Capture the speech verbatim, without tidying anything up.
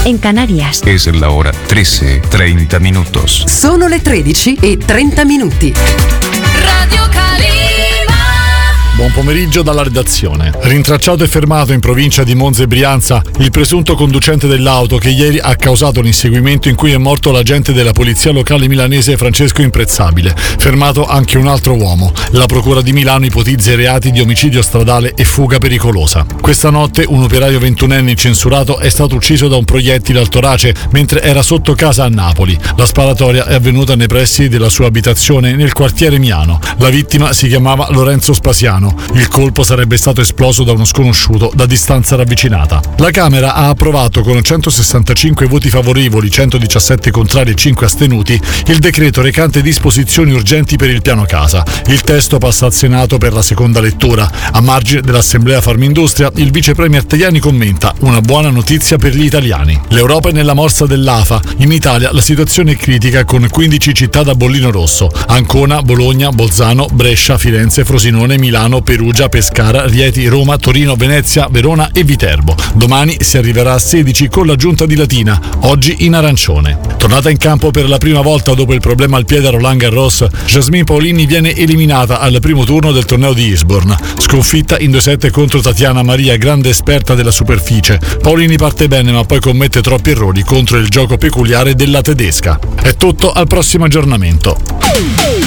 en Canarias. Es la hora trece, treinta minutos. Sono le tredici e trenta minuti. Radio Calima. Buon pomeriggio dalla redazione. Rintracciato e fermato in provincia di Monza e Brianza il presunto conducente dell'auto che ieri ha causato l'inseguimento in cui è morto l'agente della polizia locale milanese Francesco Imprezzabile. Fermato anche un altro uomo. La procura di Milano ipotizza i reati di omicidio stradale e fuga pericolosa. Questa notte un operaio ventunenne incensurato è stato ucciso da un proiettile al torace mentre era sotto casa a Napoli. La sparatoria è avvenuta nei pressi della sua abitazione nel quartiere Miano. La vittima si chiamava Lorenzo Spasiano. Il colpo sarebbe stato esploso da uno sconosciuto da distanza ravvicinata. La Camera ha approvato con centosessantacinque voti favorevoli, centodiciassette contrari e cinque astenuti il decreto recante disposizioni urgenti per il piano casa. Il testo passa al Senato per la seconda lettura. A margine dell'Assemblea Farmindustria, il vice premier Tajani commenta: una buona notizia per gli italiani. L'Europa è nella morsa dell'A F A. In Italia la situazione è critica con quindici città da bollino rosso: Ancona, Bologna, Bolzano, Brescia, Firenze, Frosinone, Milano, Perugia, Pescara, Rieti, Roma, Torino, Venezia, Verona e Viterbo. Domani si arriverà a sedici con l'aggiunta di Latina, oggi in arancione. Tornata in campo per la prima volta dopo il problema al piede a Roland Garros, Jasmine Paolini viene eliminata al primo turno del torneo di Eastbourne. Sconfitta in due set contro Tatiana Maria, grande esperta della superficie. Paolini parte bene ma poi commette troppi errori contro il gioco peculiare della tedesca. È tutto, al prossimo aggiornamento.